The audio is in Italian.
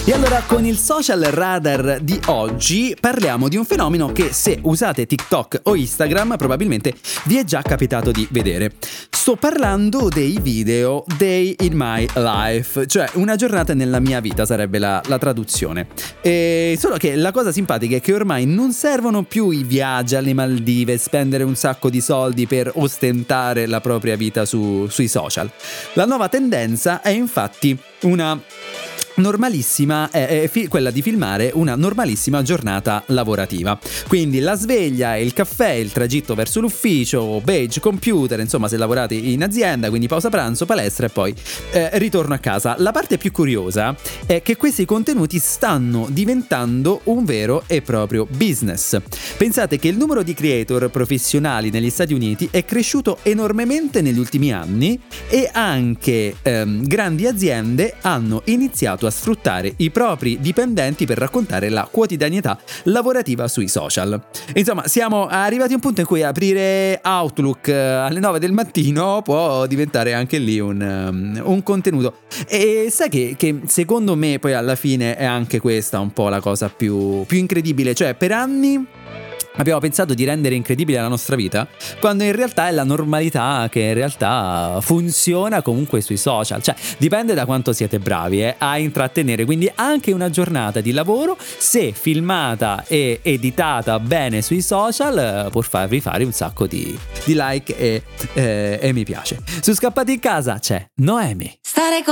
E allora con il social radar di oggi parliamo di un fenomeno che, se usate TikTok o Instagram, probabilmente vi è già capitato di vedere. Sto parlando dei video Day in My Life, cioè una giornata nella mia vita sarebbe la traduzione. Solo che la cosa simpatica è che ormai non servono più i viaggi alle Maldive, spendere un sacco di soldi per ostentare la propria vita sui social. La nuova tendenza è infatti una normalissima è quella di filmare una normalissima giornata lavorativa. Quindi la sveglia, il caffè, il tragitto verso l'ufficio, badge, computer, insomma se lavorate in azienda, quindi pausa pranzo, palestra e poi ritorno a casa. La parte più curiosa è che questi contenuti stanno diventando un vero e proprio business. Pensate che il numero di creator professionali negli Stati Uniti è cresciuto enormemente negli ultimi anni e anche grandi aziende hanno iniziato a sfruttare i propri dipendenti per raccontare la quotidianità lavorativa sui social. Insomma, siamo arrivati a un punto in cui aprire Outlook alle 9 del mattino può diventare anche lì un contenuto. E sai che secondo me poi alla fine è anche questa un po' la cosa più incredibile. Cioè, per anni abbiamo pensato di rendere incredibile la nostra vita, quando in realtà è la normalità che in realtà funziona comunque sui social. Cioè, dipende da quanto siete bravi a intrattenere. Quindi anche una giornata di lavoro, se filmata e editata bene sui social, può farvi fare un sacco di like e mi piace. Su Scappati in Casa c'è Noemi.